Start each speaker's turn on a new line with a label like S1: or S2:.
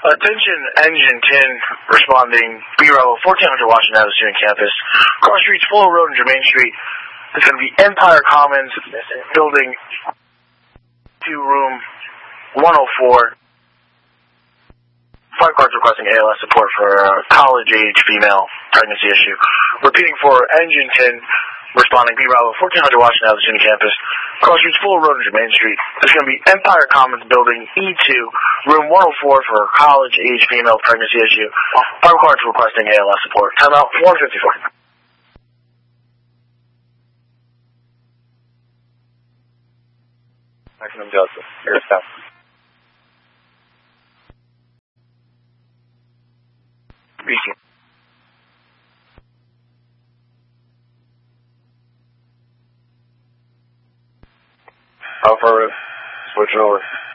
S1: Attention, Engine 10, responding, B-Rebel, 1400 Washington Avenue, student campus. Cross streets, Fuller Road, and Germain Street. It's going to be Empire Commons, building 2, room 104. 5 cards requesting ALS support for college-age female pregnancy issue. Repeating for Engine 10, responding, B-Rebel, 1400 Washington Avenue, student campus. Cross streets, Fuller Road, and Germain Street. It's going to be Empire Commons, building E2, room 104 for college-age female pregnancy issue. 5 cards requesting ALS support. Timeout 154.
S2: Maximum Joseph, your step.
S1: BC.
S2: Affirmative. Switch over.